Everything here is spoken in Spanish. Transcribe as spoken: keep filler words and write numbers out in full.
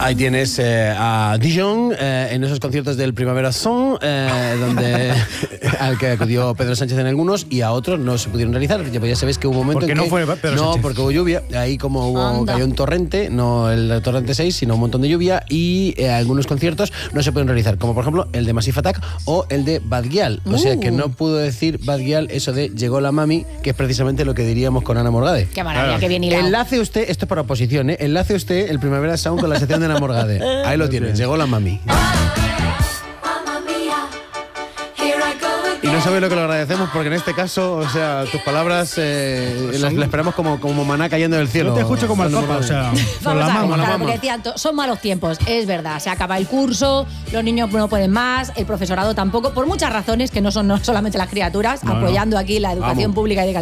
Ahí tienes eh, a Dijon eh, en esos conciertos del Primavera Sound, eh, donde al que acudió Pedro Sánchez en algunos y a otros no se pudieron realizar. Ya, pues ya sabéis que hubo un momento ¿Por qué en no que fue Pedro no, Sánchez? porque hubo lluvia. Ahí como hubo, Anda. cayó un torrente, no el torrente seis, sino un montón de lluvia y eh, algunos conciertos no se pueden realizar, como por ejemplo el de Massive Attack o el de Bad Gyal. O sea que no pudo decir Bad Gyal eso de llegó la mami, que es precisamente lo que diríamos con Ana Morgade. Qué maravilla, Claro. qué bien hilado. Enlace usted, esto es para oposición, ¿eh? Enlace usted el Primavera Sound con la sección de Ana Morgade. Ahí lo tienes, llegó la mami. Y no sabes lo que lo agradecemos porque en este caso, o sea, tus palabras eh, las, las esperamos como, como maná cayendo del cielo. Yo te escucho como al Ana Papa, o Morgade. sea, con Vamos la a ver, mama. claro, mama. porque decían, to- son malos tiempos, es verdad, se acaba el curso, los niños no pueden más, el profesorado tampoco, por muchas razones que no son no solamente las criaturas, No, no. apoyando aquí la educación Vamos. pública y de calidad.